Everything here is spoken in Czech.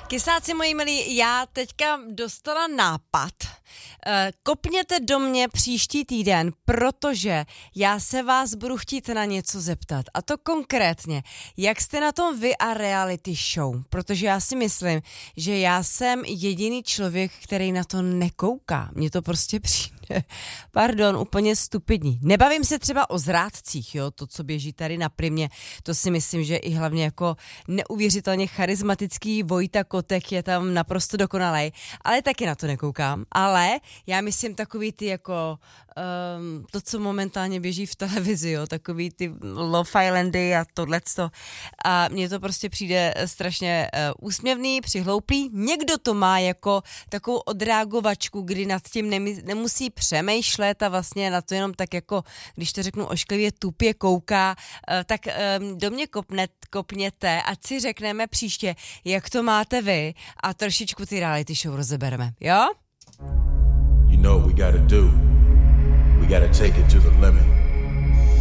Kysáci moji milí, já teďka dostala nápad. Kopněte do mě příští týden, protože já se vás budu chtít na něco zeptat. A to konkrétně, jak jste na tom vy a reality show? Protože já si myslím, že já jsem jediný člověk, který na to nekouká. Mně to prostě přijde, úplně stupidní. Nebavím se třeba o zrádcích, jo, to, co běží tady na Primě, to si myslím, že i hlavně jako neuvěřitelně charismatický Vojta Kotek je tam naprosto dokonalej, ale taky na to nekoukám. Ale já myslím takový ty jako to, co momentálně běží v televizi, jo, takový ty Love Islandy a tohleto. A mně to prostě přijde strašně úsměvný, přihlouplý. Někdo to má jako takovou odreagovačku, kdy nad tím nemusí přemýšlet a vlastně na to jenom tak jako, když to řeknu ošklivě, tupě kouká, tak do mě kopněte, ať si řekneme příště, jak to máte vy a trošičku ty reality show rozebereme, jo? You know what we gotta do. We gotta take it to the limit.